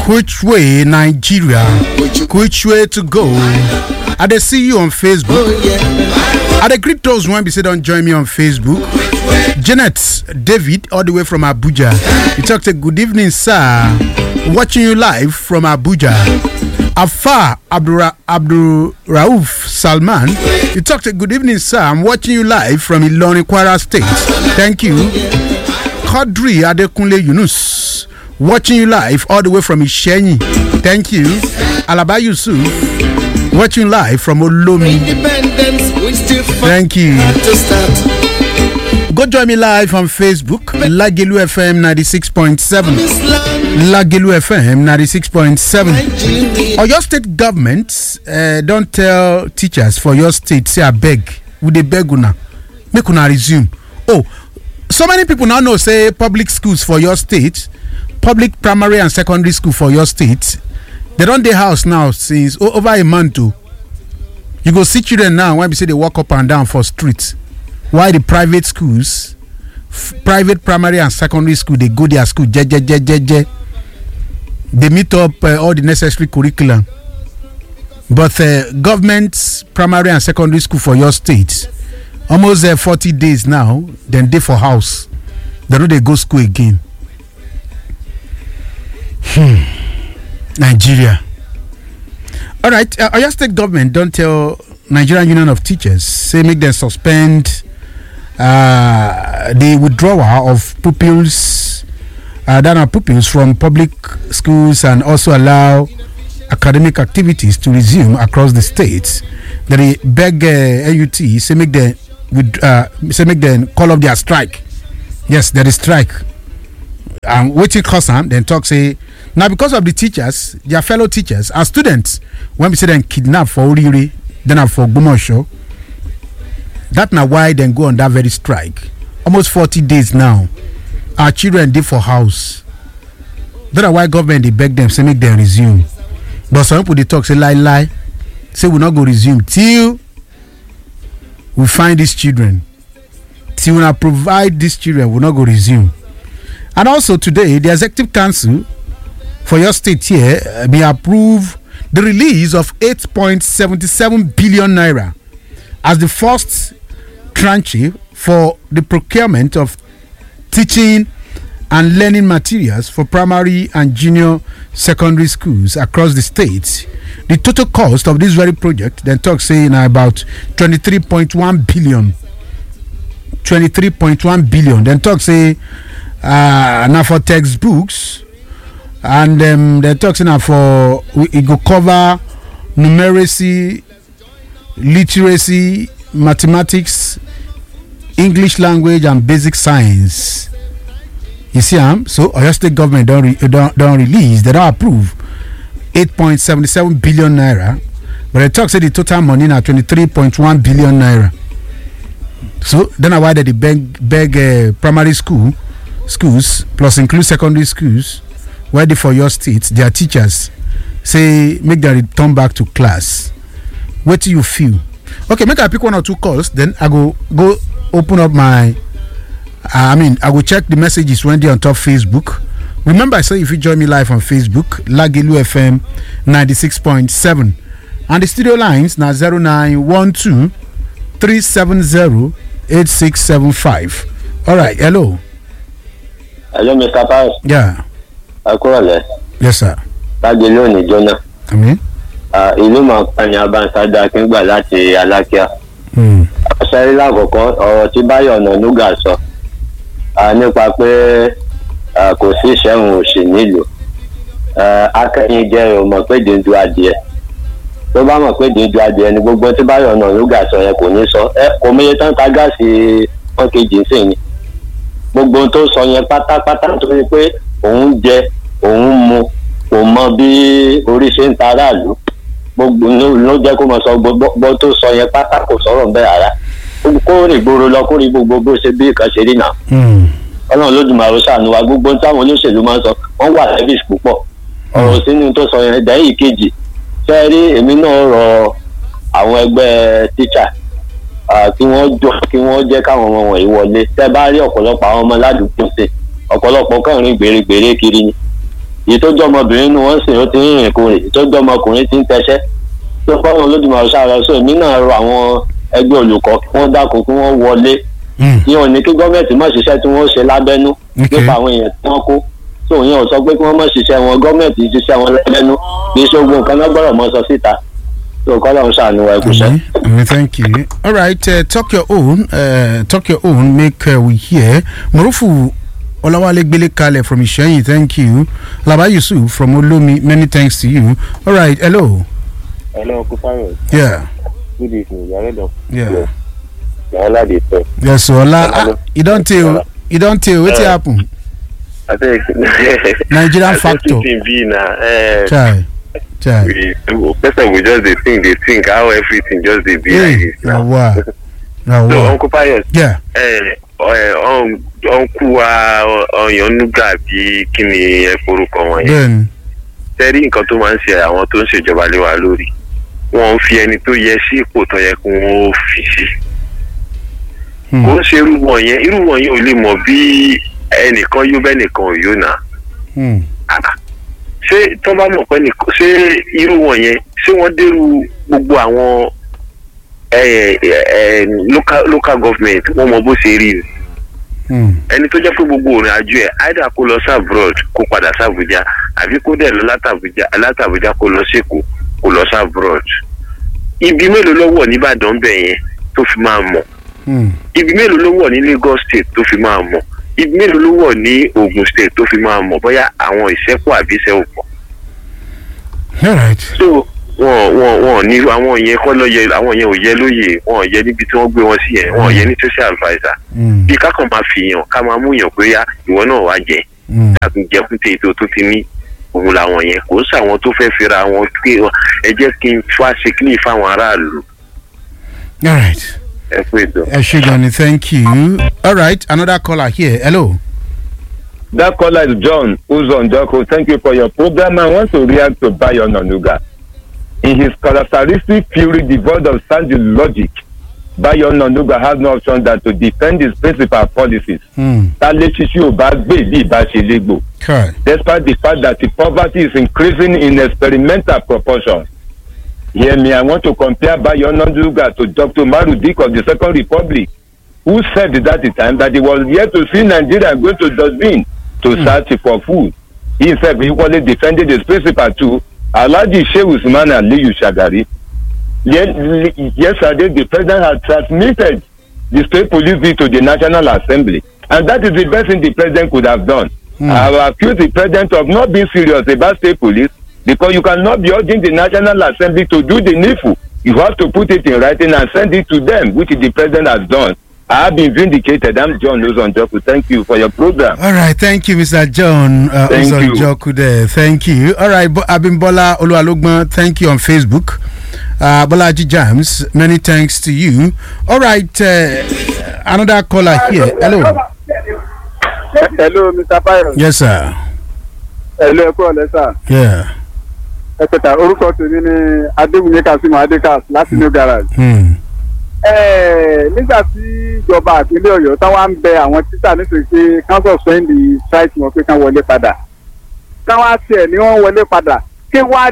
Which way, Nigeria? Which way to go? I dey see you on Facebook. I dey greet those when be say don't join me on Facebook. Janet David, all the way from Abuja. You talk to good evening, sir. Watching you live from Abuja. Afar Abdul Rauf Salman. You talk to good evening, sir. I'm watching you live from Ilorin, Kwara State. Thank you. Kadri Adekunle Yunus. Watching you live all the way from Ishenyi. Thank you. Alaba Yusuf. Watching live from Olomi. Thank you. Go join me live on Facebook. Lagelu FM 96.7. Lagelu FM 96.7. Or your state government don't tell teachers for your state, say I beg. Would they beg una? Make una resume. Oh, so many people now know, say public schools for your state, public primary and secondary school for your state, they don't dey house now since over a month too. You go see children now when we say they walk up and down for streets. Why the private schools, private primary and secondary school, they go their school, they meet up all the necessary curriculum. But government primary and secondary school for your state, almost 40 days now, then they for house. They know they go school again. Nigeria. All right, Oyo State government don't tell Nigerian Union of Teachers, say make them suspend the withdrawal of pupils, pupils from public schools, and also allow academic activities to resume across the states. They beg AUT, say make them call up their strike. Yes, there is strike. And waiting cause them, then talk say now because of the teachers, their fellow teachers, and students, when we say them kidnap for Oriri, then for Gumosho, that's now why they go on that very strike. Almost 40 days now. Our children did for house. That's why government they beg them, say make them resume. But some people they talk, say lie, say we'll not go resume till we find these children. Till we not provide these children, we'll not go resume. And also today, the Executive Council for your state here may approve the release of 8.77 billion naira as the first tranche for the procurement of teaching and learning materials for primary and junior secondary schools across the states. The total cost of this very project, then talk saying about 23.1 billion. 23.1 billion. Then talk say now for textbooks, and they talk now for it go cover numeracy, literacy, mathematics, English language, and basic science. You see, so Oyo State government don't release, they don't approve 8.77 billion naira, but they talk say the total money now 23.1 billion naira. So then why they beg primary schools plus include secondary schools where they for your state, their teachers say make them return back to class. What do you feel? Okay, make I pick one or two calls, then I go open up my I will check the messages when they're on top Facebook. Remember, I say if you join me live on Facebook, Lagelu FM 96.7, and the studio lines now 0912 370 8675. All right, hello. Hello, Mr. Paul. Yeah. Akurale. Yes, sir. Lagelu ni Jonah. Amen. Ìlú Mọ̀kànì Abansada Akíngbà láti Alákíá. Àṣẹ́rí lákòókò ọ̀rọ̀ tí Báyọ̀ Ọ̀nànúgà sọ nípa pé kò sí ìṣẹ́hun òṣì nílùú. Akẹ́yìn jẹ́ ọmọ pé dídú adìẹ. Tó bá mọ̀ pé dídú adìẹ ni gbogbo tí Báyọ̀ Ọ̀nànúgà sọ yẹn kò ní sọ. Kò méye tán ta gáàsì wọn kejì sí ni. Gbogbo tó sọ yẹn pátápátá nítorí pé òun jẹ òun mu kò mọ bí orí ṣe ń ta aráàlú. Gbogbo ló jẹ́ kó mọ̀ sọ gbogbo tó sọ yẹn pátá kò sọ̀rọ̀ ń bẹ́ rárá. Kó rìn gbòòrò lọ kó rí gbogbo bó ṣe bí kan ṣe rí náà. Ọlọ́run Olódùmarè ṣàánú wa, gbogbo táwọn olóṣèlú máa ń sọ wọ́n wà lẹ́bìs púpọ̀. Ọ̀rọ̀ sínú tó sọ yẹn ẹ̀dá yìí kejì. Ṣé rí èmi náà rọ àwọn ẹgbẹ́ tíṣà kí wọ́n jẹ́ káwọn ọmọ wọ̀nyí wọlé. Tẹ́ bá rí ọ̀pọ̀lọpọ̀ àwọn ọmọ ládùúgbò ṣe ọ̀pọ̀lọpọ̀ kàn rìn gbèrègbèrè kiri ni. èyí tó jẹ́ ọmọbìnrin nínú wọn sì ó ti ń rìn kúrè èyí tó jẹ́ ọmọkùnrin ti ń tẹṣẹ́ tó fọ́nrán Olódùmarè ṣàrọ̀ sọ èmi náà rọ àwọn ẹgbẹ́ olùkọ́ kí wọ́n dákun kí wọ́n wọlé tí wọn ní kí gọ́ọ̀mẹ̀ntì má ṣiṣẹ́ tí wọ́n ṣe lábẹ́nú nípa àwọn èèyàn tí wọ́n kó tó yẹn ò sọ pé kí wọ́n má ṣiṣẹ́ wọn gọ́ọ̀mẹ̀ntì ṣiṣẹ́ wọn lábẹ́nú kì í ṣe ogun nǹkan náà gbọ́dọ̀ mọ́ sọ síta tó kọ́ lọ́run ṣàánú wa ẹ̀kúṣẹ́. Thank you. All right, talk your own, make we hear. Morufu Olawale Gbelekale from Ishenyi, thank you. Laba Yusuf from Olomi, many thanks to you. All right, hello. Hello, Kufayo. Yeah. Good evening. You're ready? Yeah. Ola dey talk. Yes, so Ola, you don't tell, what's happen? I think Nigerian factor. Everything be na. Chai. Person we just they think how everything just they be like this now. Wow. So Uncle Pius. Yeah. Uncle wa Oyonuga bí kíni ẹ forúkọ wọn yẹn. Then. Tẹ́rí nǹkan tó máa ń ṣe àwọn tó ń ṣèjọba lé wa lórí. Wọ́n ń fi ẹni tó yẹ sí ipò tó yẹ kó wọ́n fi sí. Kò ń ṣe irú wọn yẹn ò lè mọ̀ bí ẹnìkan yóò bẹ́ẹ̀ nìkan ò yóò nà. Ṣé tó bá mọ̀ pé nìkan ṣé irú wọn yẹn ṣé wọ́n dérú gbogbo àwọn local government wọ́n mọ bó ṣe rí ẹni tó jẹ́ pé gbogbo òrìn àjò ẹ̀ àìdá kó lọ sí abroad kó padà sí Àbújá àbí kó dẹ̀ lọ látàbújá kó lọ sí Èkó kó lọ sí abroad. Ibi mélòó ló wọ̀ nìbàdàn bẹ̀ yẹn tó fi máa mọ̀ ibi mélòó ló wọ̀ ní Lagos state tó fi máa mọ̀ ibi mélòó ló wọ̀ ní Ogun state tó fi máa mọ̀ bóyá àwọn ìṣẹ́kù àbí ìṣẹ́ òpọ̀. So wọn ní àwọn yẹn kọ́ ló yẹ àwọn yẹn ò yẹ lóye wọn ò yẹ níbi tí wọ́n gbé wọn sí yẹn wọn ò yẹ ní social adviser bí kákan máa fi yàn ká máa mú yàn pé yá ìwọ náà wá jẹ káàkiri jẹkútẹ ètò tó ti ní òun làwọn yẹn kò sí àwọn tó fẹ́ fira wọn pé ẹ jẹ́ kí n fa ṣe kí ní fáwọn aráàlú. All right. Eshigani, thank you. All right, another caller here. Hello. That caller is John Uzon Joko. Thank you for your program. I want to react to Bayo Onanuga. In his characteristic fury devoid of sound logic, Bayo Onanuga has no option than to defend his principal policies. Despite the fact that the poverty is increasing in experimental proportions. Hear me, I want to compare Bayo Onanuga to Dr. Umaru Dikko of the Second Republic, who said at the time that he was yet to see Nigeria go to dustbin to search for food. He himself equally defended his principle too. Alhaji Sheikh Usman Aliyu Shagari. Yesterday, the president had transmitted the state police bill to the National Assembly, and that is the best thing the president could have done. I have accused the president of not being serious about state police, because you cannot be urging the National Assembly to do the needful. You have to put it in writing and send it to them, which the president has done. I have been vindicated. I'm John Uzonjoku. Thank you for your program. All right. Thank you, Mr. John Uzonjoku there. Thank you. All right. Abimbola Oluwalogban, thank you on Facebook. Bolaji James, many thanks to you. All right. Another caller here. Hello. Hello, Mr. Byron. Yes, sir. Hello, sir. Yeah. Ẹ̀pẹ̀tà orúkọ tèmi ni Adéwùnyé Kasim Adékas láti New Garage. Nígbà tí ìjọba àpínlẹ̀ Ọ̀yọ́ táwa ń bẹ àwọn títà nítorí pé kán suspend strike wọn pé kán wọlé padà. Táwa tiẹ̀ ni wọ́n wọlé padà. Kí wá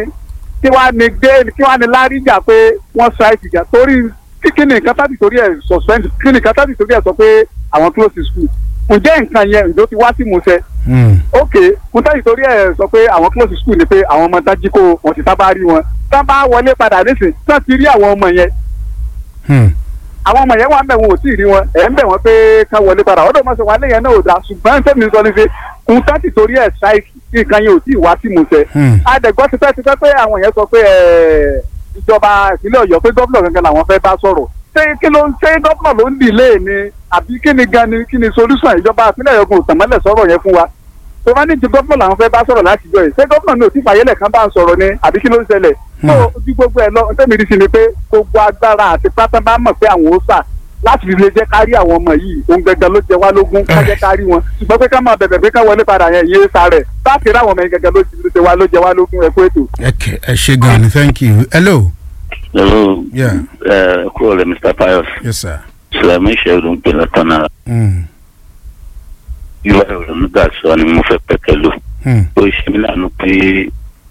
ní láríjà pé wọ́n strike jà torí kí ni nǹkan tábì torí ẹ̀ suspend kí ni nǹkan tábì torí ẹ̀ sọ pé àwọn close school. Ǹjẹ́ nǹkan yẹn ìjọ ti wá sí Musẹ? Ok, mo táyì torí ẹ̀ sọ pé àwọn close school ni pé àwọn ọmọ dájí kó wọn ti sábà rí wọn. Tá bá wọlé padà nísìn tá ti rí àwọn ọmọ yẹn. Àwọn ọmọ yẹn wà ń bẹ̀ wọn ò tí ì rí wọn ẹ̀ ń bẹ̀ wọ́n pé ká wọlé padà ọ̀dọ̀ mọ̀ sọ wọn lẹ́yìn náà ò dáa ṣùgbọ́n tẹ́mi sọ ni pé kùn táti torí ẹ̀ ṣáìkì kí nǹkan yẹn ò tí ì wá sí Musẹ. Adẹ̀gbọ́ ti fẹ́ pé àwọn yẹn sọ pé ìjọba ìpínlẹ̀ Ọ̀yọ́ pé gómìnà gangan làwọn fẹ́ bá sọ̀rọ̀. Ṣé gómìnà ló ń dìlé ni àbí kí ni solution ìjọba ìpínlẹ̀ Ọ̀yọ́ kò tẹ̀mọ́lẹ̀ sọ̀rọ̀ yẹn fún wa. Tó bá ní ti gómìnà làwọn fẹ́ bá sọ̀rọ̀ láti jọ yìí ṣé gómìnà ní òtí fàyẹ́lẹ̀ kan bá ń sọ̀rọ̀ ni àbí kí ló ń ṣẹlẹ̀. Tó ojú gbogbo ẹ̀ lọ tẹ́mi rí sí ni pé gbogbo agbára àti pátá bá mọ̀ pé àwọn ó sà láti lè jẹ́ kárí àwọn ọmọ yìí ohun gẹ́gẹ́ ló jẹ wá lógún ká jẹ́ kárí wọn ṣùgbọ́n pé ká máa bẹ̀bẹ̀ pé ká wọlé padà yẹn yé sáré láti rí àwọn ọmọ yẹn gẹ́gẹ́ ló jẹ wá lógún ẹ kú ètò. ẹ ṣe gan ni thank you. Hello. Hello. Yeah. Kúrò lẹ Mr. Pius. Yes sir. Sùlẹ̀mí Ṣẹ́gun pè lọ́tọ́nà. Ìwà ìrònú gà sọ ni mo fẹ́ pẹ̀kẹ́ lò. ó ṣe mí lánàá pé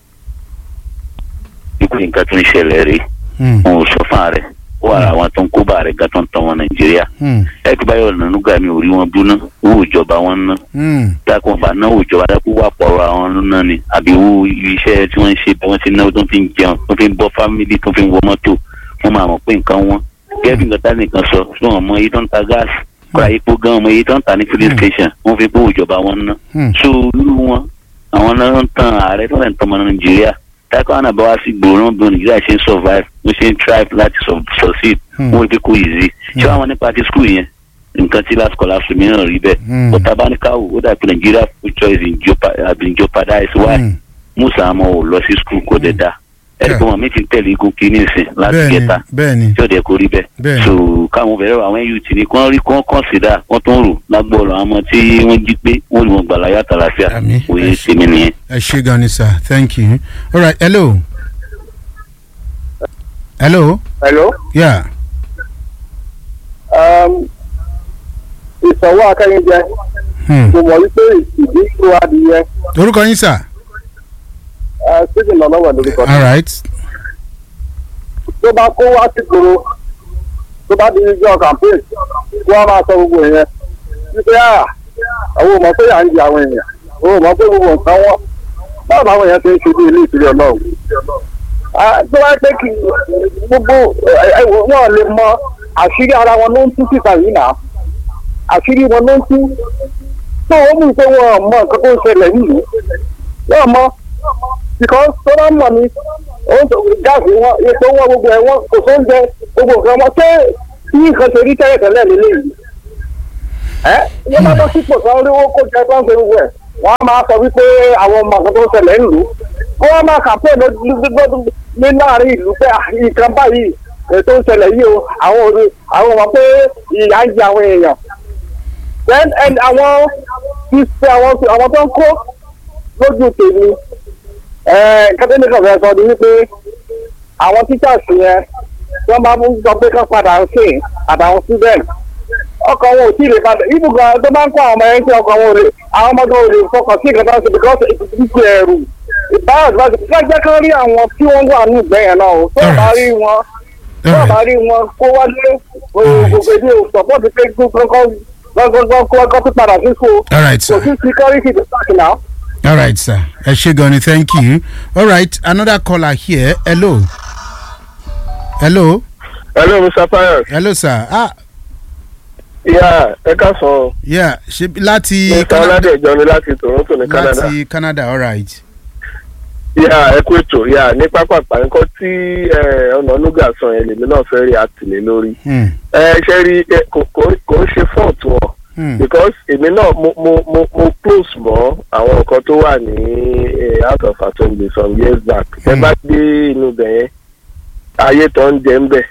ikú nǹkan tó ń ṣẹlẹ̀ rí wọn ò sọ fún ààrẹ ó wà àwọn tó ń kó bá ààrẹ gan tó ń tọ́ wọn Nàìjíríà ẹgbẹ́ báyọ̀ Ọ̀nànúgà mi ò rí wọn búná owó ìjọba wọn ná dákun bá náwó ìjọba dákun wà pọ̀rọ̀ àwọn náà ni àbí owó iṣẹ́ tí wọ́n ń ṣe bí wọ́n ti náwó tó fi ń jẹun tó fi ń bọ́ fámìlì tó fi ń wọ mọ́tò wọ́n máa mọ̀ pé nǹkan wọn gẹ́gẹ́ bí nǹkan tá nìkan sọ fún ọmọ yìí tó ń ta gáàsì kọ́ra epo gan ọmọ yìí tó ń ta ní filling station wọ́n fi gbówó ìjọba wọn ná so irú wọn àwọn náà ń tan ààrẹ tó ń tọ́ ọmọ Nàìjíríà dákun àwọn àbáwá sí gbòòrò bí Nàìjíríà ṣe ń survive wọ́n ṣe ń thrive láti succeed wọ́n fi kó easy ṣé àwọn nípa ti school yẹn nǹkan tí last call after mìíràn rí bẹ́ẹ̀ ọ̀tá bá ní káwọ́ ó dàbí Nàìjíríà future is in jeopardize why musa àmọ́ ò lọ sí school kò dẹ̀ dá ẹ̀rí pé wọn mi ti tẹ̀lé igun kìíní ìsìn láti gẹ̀ta tí ó dẹ̀ kó rí bẹ́ẹ̀ so káwọn bẹ̀rẹ̀ àwọn youth ní kí wọ́n rí kí wọ́n consider wọ́n tó ń rò lágbọ́ọ̀lù àwọn ọmọ tí wọ́n jí pé wọ́n rí wọn gbà láyà tàlàfíà òye tèmi nìyẹn. ẹ ṣé gan ni sir, thank you. All right, hello. Hello. Yeah. Ìsanwó akẹ́yìnjẹ. Mo mọ̀ wípé ìdí ìṣó adìyẹ. Orúkọ yín sà. Stephen Lọ́lọ́wọ̀ lórúkọ. All right. Tó bá kó wá sí gbòòrò, tó bá di ijó campaign, wọ́n máa sọ gbogbo ìyẹn. Wípé àwọn ò mọ̀ pé à ń jẹ àwọn èèyàn, àwọn ò mọ̀ pé gbogbo nǹkan wọn. Báwo làwọn èèyàn ti ń ṣe bí ilé ìtìlẹ̀ Ọlọ́run? Tó bá pẹ́ kí gbogbo wọn lè mọ àṣírí ara wọn ló ń tú síta yìí náà. Àṣírí wọn ló ń tú. Tó o mú pé wọn mọ nǹkan tó ń ṣẹlẹ̀ nílùú. Wọ́n mọ because tó bá mọ̀ ní gáàsì wọn epo wọn gbogbo ẹ̀ wọn kò sóúnjẹ gbogbo nǹkan wọn ṣé bí nǹkan ṣe rí tẹ́lẹ̀tẹ́lẹ̀ nílé yìí. Yóò máa lọ sípò kan rí owó kó jẹ tó ń ṣe gbogbo ẹ̀ wọ́n á máa sọ wípé àwọn ọmọ nǹkan tó ń ṣẹlẹ̀ nílùú. Kó wọ́n máa kàpẹ́ ní láàrin ìlú pé nǹkan báyìí ètò ń ṣẹlẹ̀ yìí o àwọn ọmọ pé ìyà ń jẹ àwọn èèyàn. Then àwọn tó ń kó lójú tèmi kátólíkà fẹ́ sọ ni wípé àwọn teachers yẹn wọ́n máa ń sọ pé kán padà ń sìn àtàwọn students ọkọ̀ wọn ò tí ì lè padà ibùgbà tó bá ń kó àwọn ọmọ yẹn sí ọkọ̀ wọn ò lè àwọn ọmọdé ò lè fọkàn sí ìkàtà sí because ìtìtì ẹ̀rù ìbára ìbára jẹ́ kán rí àwọn tí wọ́n wà ní ìgbẹ́ yẹn náà o tó bá rí wọn kó wálé gbogbo èdè support pé kọ́kọ́ tó padà sí school kò sí security to start now. All right, sir. Eshegoni, thank you. All right, another caller here. Hello. Hello, Mr. Pius. Hello, sir. Yeah, ẹ káàsán. Yeah, láti Mr. Ọládẹ̀jọ ni láti Toronto ní Canada. Láti Canada, all right. Yeah, ẹ kú ètò. Yeah, ní pápápá nǹkan tí Ọ̀nànúgà sọ yẹn lèmi náà fẹ́ rí àtìlẹ́ lórí. Ṣé rí kò ń ṣe fault wọn. Because èmi náà mo close mọ́ àwọn nǹkan tó wà ní out of assembly some years back. Ẹ bá dé inú bẹ̀ yẹn ayé tó ń jẹ ń bẹ̀.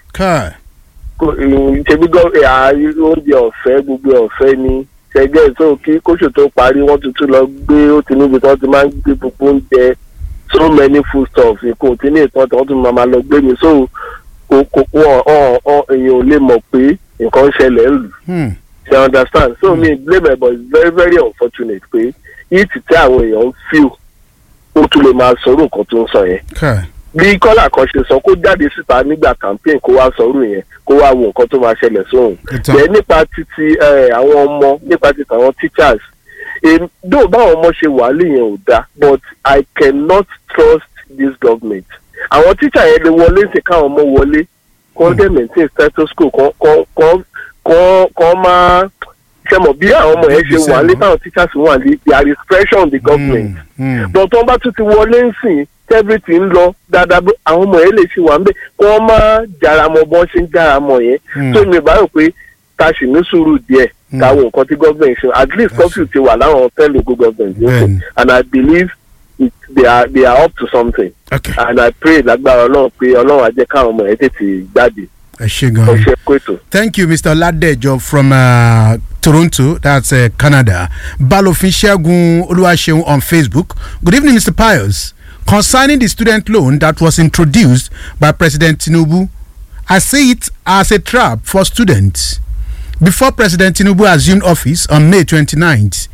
Ṣebí oúnjẹ ọ̀fẹ́ gbogbo ọ̀fẹ́ ni ṣẹ̀gẹ́ tó kí kóṣù tó parí wọ́n tuntun lọ gbé ó ti níbi tí wọ́n ti máa ń gbé gbogbo oúnjẹ so many food stuff kò tí ní ìtàn tí wọ́n tún máa lọ gbé mi so èèyàn ò lè mọ̀ pé nǹkan ń ṣẹlẹ̀ ń lù. You understand? So me blame it, but it's very, very unfortunate pé yìí ti tẹ́ àwọn èèyàn ń feel ó tún lè máa sọ̀rọ̀ nǹkan tó ń sọ yẹn. Bí kọ́là kan ṣe sọ kó jáde síta nígbà campaign kó wá sọ̀rọ̀ yẹn kó wá wo nǹkan tó máa ṣẹlẹ̀ sóhun. Bẹ́ẹ̀ nípa títí àwọn ọmọ nípa títí àwọn teachers dóò báwọn ọmọ ṣe wà lè yẹn ò dáa but I cannot trust this government. Àwọn teacher yẹn lè wọlé sí káwọn ọmọ wọlé kọ́ dẹ̀ maintain status quo kọ́ máa ṣe mọ̀ bí àwọn ọmọ yẹn ṣe wà lé táwọn teachers wà lé there is pressure on the government. but wọ́n bá tún ti wọlé ń sìn everything ń lọ dáadáa àwọn ọmọ yẹn lè ṣe wà ń bẹ̀ kọ́ máa jára mọ́ bọ́n ṣe ń jára mọ́ yẹn. tó mi bá rò pé ká sì ní sùúrù díẹ̀ káwọn nǹkan tí government ṣe at least curfew ti wà láwọn ten local government yìí and I believe they are up to something. Okay. And I pray lágbára Ọlọ́run pé Ọlọ́run á jẹ́ káwọn ọmọ yẹn tètè jáde. Thank you, Mr. Oladejo from Toronto, that's Canada. Balofin Segun Oluwaseun on Facebook. Good evening, Mr. Pius. Concerning the student loan that was introduced by President Tinubu, I see it as a trap for students. Before President Tinubu assumed office on May 29th,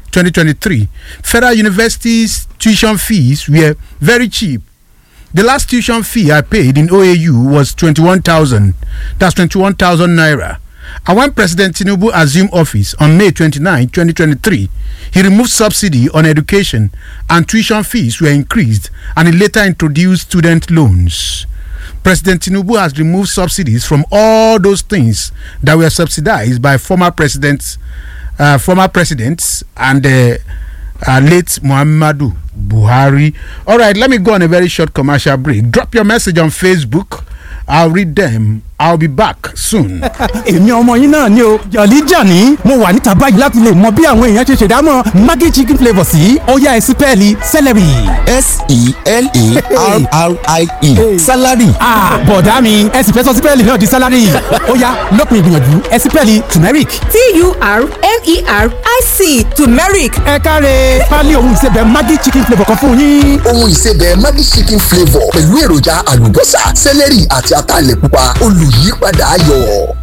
2023, federal universities' tuition fees were very cheap. The last tuition fee I paid in OAU was 21,000. That's 21,000 naira. And when President Tinubu assumed office on May 29, 2023, he removed subsidy on education and tuition fees were increased, and he later introduced student loans. President Tinubu has removed subsidies from all those things that were subsidized by former presidents and late Muhammadu Buhari. All right, let me go on a very short commercial break. Drop your message on Facebook. I'll read them. I'll be back soon. èmi ọmọ yín náà ni o Jolly Johnny mo wà níta báyìí láti lè mọ bí àwọn èèyàn ṣe ṣèdámọ̀ Maggi chicken flavour sí ó yá ẹ sí pẹ́ẹ́lí celery. S-E-L-A-R-R-I-E salary. bọ̀dá mi ẹ sì fẹ́ sọ sí pẹ́ẹ́lì náà di salary ó yá lópin ìgbìyànjú ẹ sí pẹ́ẹ́lì turmeric. T-U-R-M-E-R-I-C turmeric. ẹ káre pálí ohun ìsebẹ̀ Maggi chicken flavour kan fún yín. ohun ìsebẹ̀ Maggi chicken flavour pẹ̀lú èròjà àlùbọ́sà sẹ́lẹ̀rì àti ataalẹ̀ pupa olùyípadà ayọ̀.